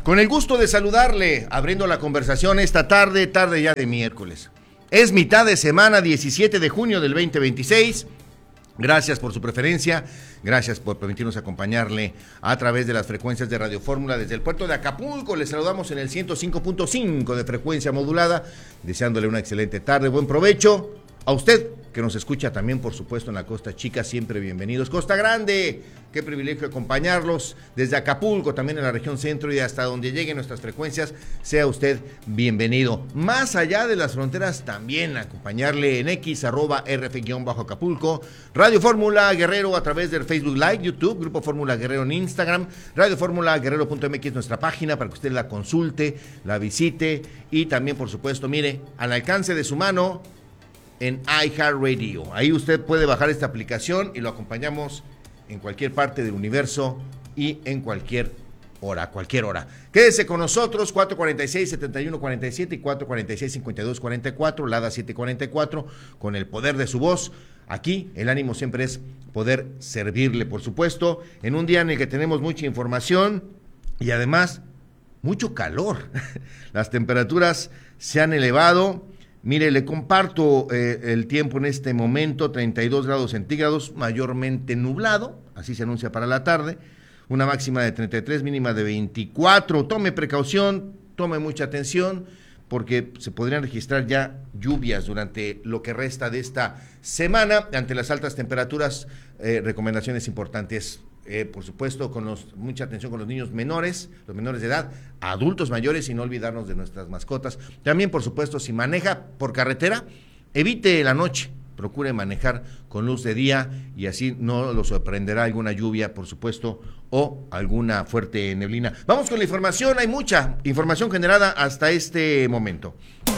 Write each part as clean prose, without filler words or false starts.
Con el gusto de saludarle, abriendo la conversación esta tarde ya de miércoles. Es mitad de semana, 17 de junio del 2026. Gracias por su preferencia, gracias por permitirnos acompañarle a través de las frecuencias de Radio Fórmula desde el puerto de Acapulco. Les saludamos en el 105.5 de frecuencia modulada, deseándole una excelente tarde, buen provecho. A usted que nos escucha también, por supuesto, en la Costa Chica, siempre bienvenidos. Costa Grande, qué privilegio acompañarlos desde Acapulco, también en la región centro y hasta donde lleguen nuestras frecuencias, sea usted bienvenido. Más allá de las fronteras, también acompañarle en X, @RF_Acapulco, Radio Fórmula Guerrero a través del Facebook Live, YouTube, Grupo Fórmula Guerrero en Instagram, Radio Fórmula Guerrero.mx, nuestra página para que usted la consulte, la visite y también, por supuesto, mire, al alcance de su mano, en iHeartRadio. Ahí usted puede bajar esta aplicación y lo acompañamos en cualquier parte del universo y en cualquier hora. Quédese con nosotros, 446-7147 y 446-5244, Lada 744, con el poder de su voz. Aquí el ánimo siempre es poder servirle, por supuesto, en un día en el que tenemos mucha información y además mucho calor. Las temperaturas se han elevado. Mire, le comparto el tiempo en este momento, 32 grados centígrados, mayormente nublado, así se anuncia para la tarde, una máxima de 33, mínima de 24. Tome precaución, tome mucha atención, porque se podrían registrar ya lluvias durante lo que resta de esta semana. Ante las altas temperaturas, recomendaciones importantes. Por supuesto, mucha atención con los niños menores, los menores de edad, adultos mayores, y no olvidarnos de nuestras mascotas. También, por supuesto, si maneja por carretera, evite la noche, procure manejar con luz de día y así no lo sorprenderá alguna lluvia, por supuesto, o alguna fuerte neblina. Vamos con la información, hay mucha información generada hasta este momento.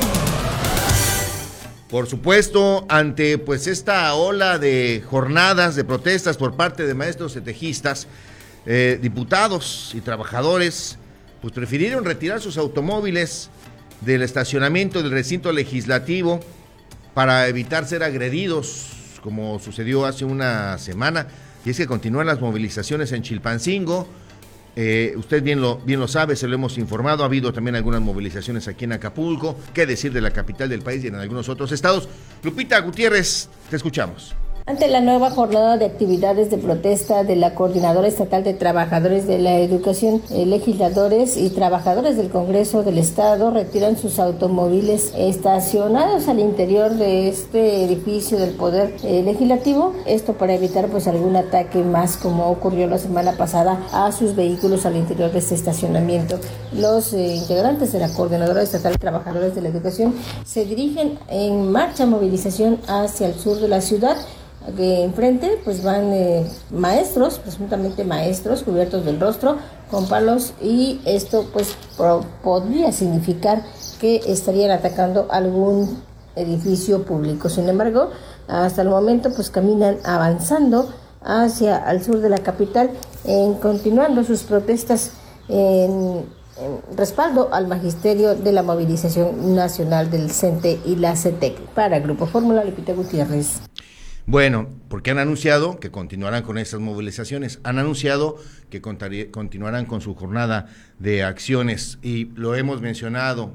Por supuesto, ante esta ola de jornadas, de protestas por parte de maestros cetejistas, diputados y trabajadores, prefirieron retirar sus automóviles del estacionamiento del recinto legislativo para evitar ser agredidos, como sucedió hace una semana. Y es que continúan las movilizaciones en Chilpancingo. Usted bien lo sabe, se lo hemos informado, ha habido también algunas movilizaciones aquí en Acapulco, qué decir de la capital del país y en algunos otros estados. Lupita Gutiérrez, te escuchamos. Ante la nueva jornada de actividades de protesta de la Coordinadora Estatal de Trabajadores de la Educación, legisladores y trabajadores del Congreso del Estado retiran sus automóviles estacionados al interior de este edificio del Poder Legislativo, esto para evitar algún ataque más, como ocurrió la semana pasada, a sus vehículos al interior de este estacionamiento. Los integrantes de la Coordinadora Estatal de Trabajadores de la Educación se dirigen en marcha movilización hacia el sur de la ciudad. Que enfrente van maestros, presuntamente maestros, cubiertos del rostro, con palos, y esto podría significar que estarían atacando algún edificio público. Sin embargo, hasta el momento caminan avanzando hacia el sur de la capital, continuando sus protestas en respaldo al magisterio de la movilización nacional del CENTE y la CETEC. Para Grupo Fórmula, Lupita Gutiérrez. Bueno, porque han anunciado que continuarán con esas movilizaciones, han anunciado que continuarán con su jornada de acciones, y lo hemos mencionado,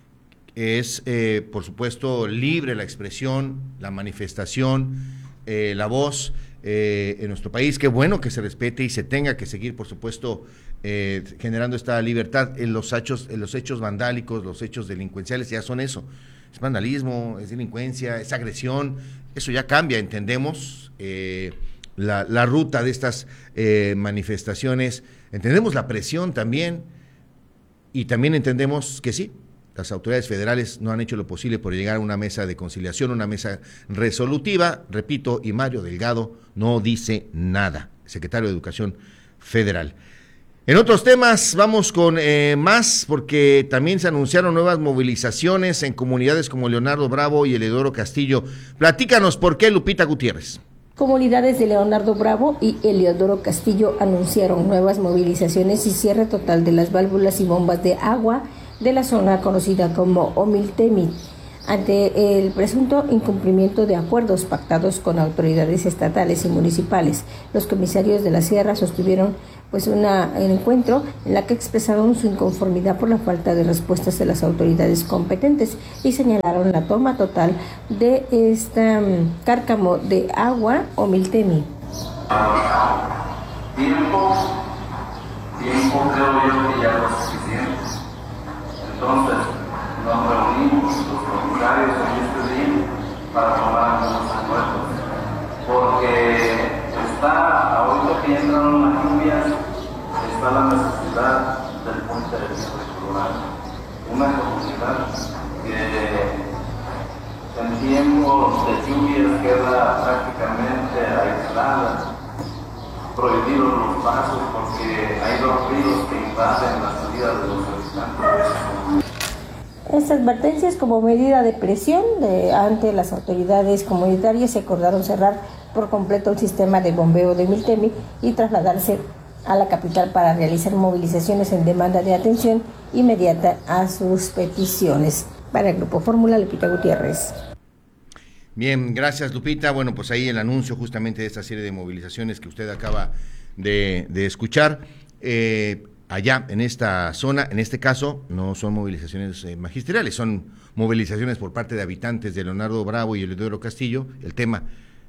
es por supuesto libre la expresión, la manifestación, la voz en nuestro país. Qué bueno que se respete y se tenga que seguir, por supuesto, generando esta libertad. En los hechos vandálicos, los hechos delincuenciales ya son eso. Es vandalismo, es delincuencia, es agresión, eso ya cambia, entendemos la ruta de estas manifestaciones, entendemos la presión también, y también entendemos que sí, las autoridades federales no han hecho lo posible por llegar a una mesa de conciliación, una mesa resolutiva, repito, y Mario Delgado no dice nada, secretario de Educación Federal. En otros temas, vamos con más, porque también se anunciaron nuevas movilizaciones en comunidades como Leonardo Bravo y Eleodoro Castillo. Platícanos por qué, Lupita Gutiérrez. Comunidades de Leonardo Bravo y Eleodoro Castillo anunciaron nuevas movilizaciones y cierre total de las válvulas y bombas de agua de la zona conocida como Omiltemi. ante el presunto incumplimiento de acuerdos pactados con autoridades estatales y municipales. Los comisarios de la Sierra sostuvieron un encuentro en la que expresaron su inconformidad por la falta de respuestas de las autoridades competentes y señalaron la toma total de esta cárcamo de agua o Miltemi. Tiempo creo yo que ya no es suficiente. Entonces nos reunimos los comisarios en este día para tomar algunos acuerdos, porque ahorita que entraron las lluvias, está la necesidad del puente de rural, una comunidad que en tiempos de lluvias queda prácticamente aislada, prohibidos los pasos porque hay dos ríos que invaden la salida de los habitantes. Estas advertencias, como medida de presión ante las autoridades comunitarias, se acordaron cerrar por completo el sistema de bombeo de Miltemi y trasladarse a la capital para realizar movilizaciones en demanda de atención inmediata a sus peticiones. Para el Grupo Fórmula, Lupita Gutiérrez. Bien, gracias Lupita. Bueno, pues ahí el anuncio justamente de esta serie de movilizaciones que usted acaba de escuchar. Allá en esta zona, en este caso, no son movilizaciones magisteriales, son movilizaciones por parte de habitantes de Leonardo Bravo y Eleodoro Castillo. El tema,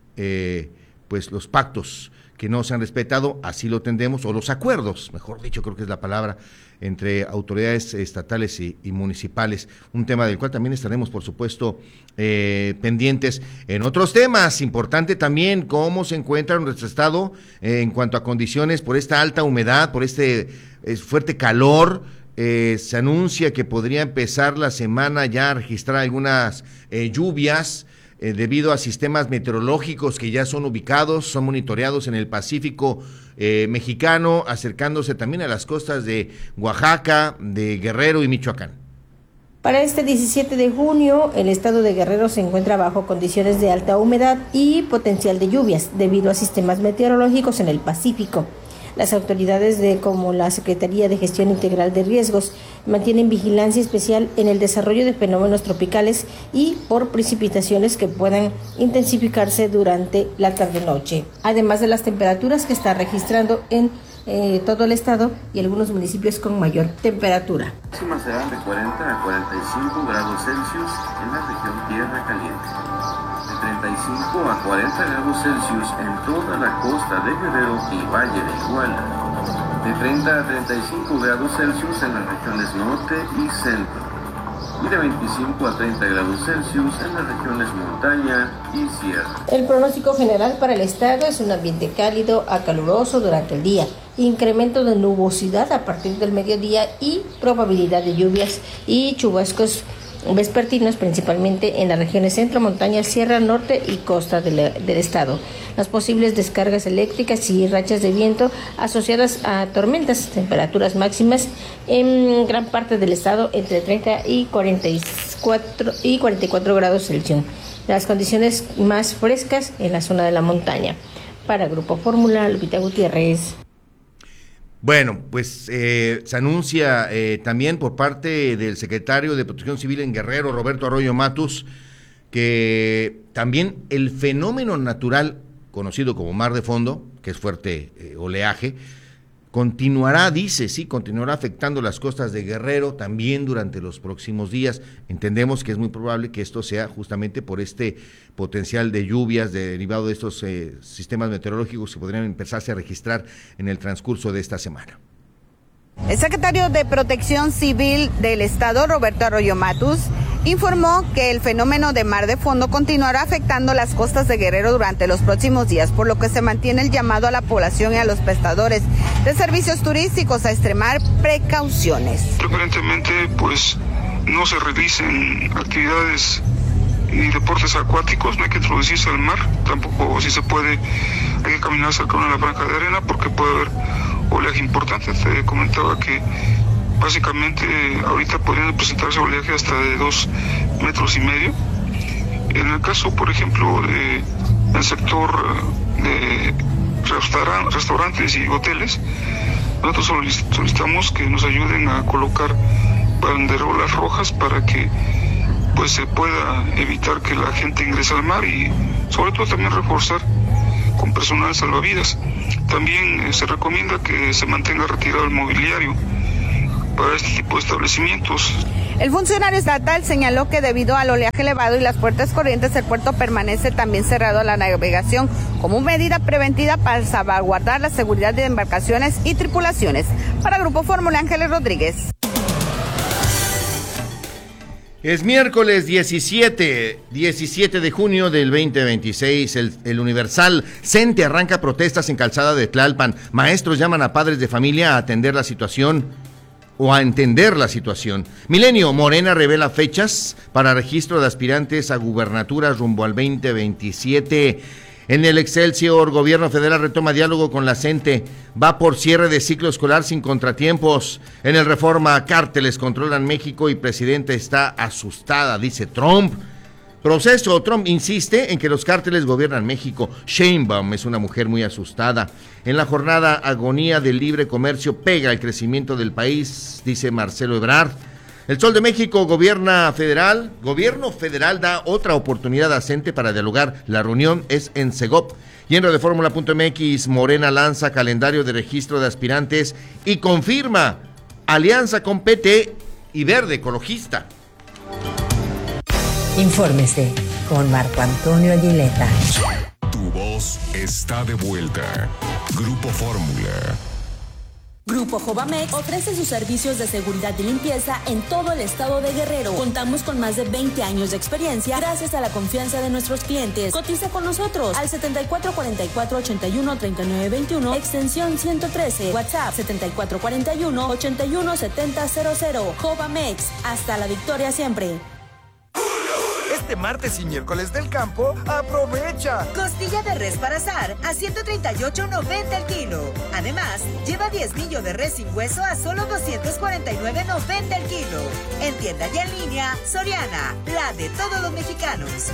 pues los pactos que no se han respetado, así lo tendemos, o los acuerdos, mejor dicho, creo que es la palabra, entre autoridades estatales y municipales, un tema del cual también estaremos, por supuesto, pendientes en otros temas. Importante también cómo se encuentra nuestro estado en cuanto a condiciones por esta alta humedad, por este fuerte calor. Se anuncia que podría empezar la semana ya a registrar algunas lluvias, debido a sistemas meteorológicos que ya son ubicados, son monitoreados en el Pacífico mexicano, acercándose también a las costas de Oaxaca, de Guerrero y Michoacán. Para este 17 de junio, el estado de Guerrero se encuentra bajo condiciones de alta humedad y potencial de lluvias, debido a sistemas meteorológicos en el Pacífico. Las autoridades como la Secretaría de Gestión Integral de Riesgos mantienen vigilancia especial en el desarrollo de fenómenos tropicales y por precipitaciones que puedan intensificarse durante la tarde-noche, además de las temperaturas que está registrando en todo el estado y algunos municipios con mayor temperatura. Las máximas serán de 40 a 45 grados Celsius en la región Tierra Caliente, de 35 a 40 grados Celsius en toda la costa de Guerrero y Valle de Iguala, de 30 a 35 grados Celsius en las regiones norte y centro, y de 25 a 30 grados Celsius en las regiones montaña y sierra. El pronóstico general para el estado es un ambiente cálido a caluroso durante el día, incremento de nubosidad a partir del mediodía y probabilidad de lluvias y chubascos vespertinos, principalmente en las regiones centro, montaña, sierra, norte y costa del estado. Las posibles descargas eléctricas y rachas de viento asociadas a tormentas, temperaturas máximas en gran parte del estado entre 30 y 44 grados Celsius. Las condiciones más frescas en la zona de la montaña. Para Grupo Fórmula, Lupita Gutiérrez. Bueno, pues se anuncia también por parte del secretario de Protección Civil en Guerrero, Roberto Arroyo Matus, que también el fenómeno natural conocido como mar de fondo, que es fuerte oleaje, continuará, continuará afectando las costas de Guerrero también durante los próximos días. Entendemos que es muy probable que esto sea justamente por este potencial de lluvias derivado de estos sistemas meteorológicos que podrían empezarse a registrar en el transcurso de esta semana. El secretario de Protección Civil del Estado, Roberto Arroyo Matus, informó que el fenómeno de mar de fondo continuará afectando las costas de Guerrero durante los próximos días, por lo que se mantiene el llamado a la población y a los prestadores de servicios turísticos a extremar precauciones. Preferentemente, pues, no se realicen actividades y deportes acuáticos, no hay que introducirse al mar, tampoco, si se puede, hay que caminar cerca de la franja de arena porque puede haber oleaje importante. Te comentaba que básicamente ahorita podrían presentarse oleaje hasta de 2,5 metros. En el caso, por ejemplo, del sector de restaurantes y hoteles, nosotros solicitamos que nos ayuden a colocar banderolas rojas para que pues se pueda evitar que la gente ingrese al mar y sobre todo también reforzar con personal salvavidas. También se recomienda que se mantenga retirado el mobiliario para este tipo de establecimientos. El funcionario estatal señaló que debido al oleaje elevado y las fuertes corrientes, el puerto permanece también cerrado a la navegación como medida preventiva para salvaguardar la seguridad de embarcaciones y tripulaciones. Para Grupo Fórmula, Ángeles Rodríguez. Es miércoles 17 de junio del 2026, el Universal. CENTE arranca protestas en Calzada de Tlalpan. Maestros llaman a padres de familia a atender la situación o a entender la situación. Milenio, Morena revela fechas para registro de aspirantes a gubernaturas rumbo al 2027. En el Excelsior, Gobierno Federal retoma diálogo con la CENTE. Va por cierre de ciclo escolar sin contratiempos. En el Reforma, cárteles controlan México y presidenta está asustada, dice Trump. Proceso, Trump insiste en que los cárteles gobiernan México. Sheinbaum es una mujer muy asustada. En la jornada, agonía del libre comercio pega el crecimiento del país, dice Marcelo Ebrard. El Sol de México, Gobierno federal da otra oportunidad a CENTE para dialogar. La reunión es en Segop. Y en Redefórmula.mx, Morena lanza calendario de registro de aspirantes y confirma alianza con PT y Verde Ecologista. Infórmese con Marco Antonio Aguileta. Tu voz está de vuelta. Grupo Fórmula. Grupo Jovamex ofrece sus servicios de seguridad y limpieza en todo el estado de Guerrero. Contamos con más de 20 años de experiencia gracias a la confianza de nuestros clientes. Cotiza con nosotros al 7444-813921, extensión 113, WhatsApp 7441-817000. Jovamex, hasta la victoria siempre. Este martes y miércoles del campo, aprovecha. Costilla de res para asar a 138.90 el kilo. Además, lleva 10 millo de res sin hueso a solo 249.90 el kilo. En tienda y en línea, Soriana, la de todos los mexicanos.